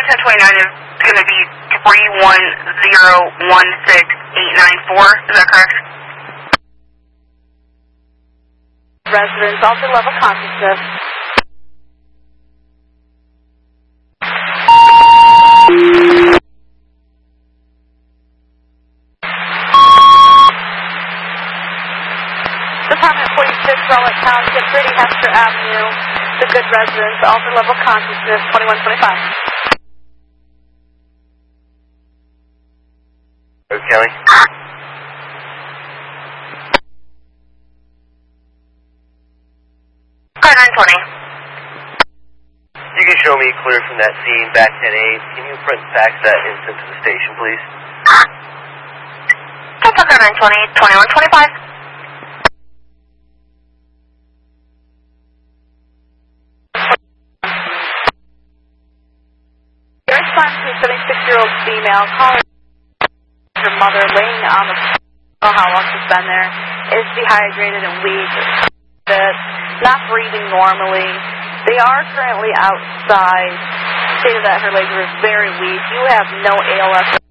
1029 is going to be 310-16894. Is that correct? Residents, alter level consciousness. Department 46, Rowlett Township, Brady Hester Avenue. The good residents, alter level consciousness, 2125. Kelly. 920. You can show me clear from that scene back 10-8. Can you print and fax that instant to the station, please? Kentucky 920, 2125. Your response to a 76-year-old female calling her mother laying on the how long she's been there, is dehydrated and weak, not breathing normally. They are currently outside. Stated that her legs are very weak. You have no ALS.